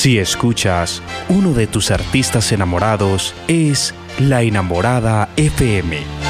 Si escuchas, uno de tus artistas enamorados es La Enamorada FM.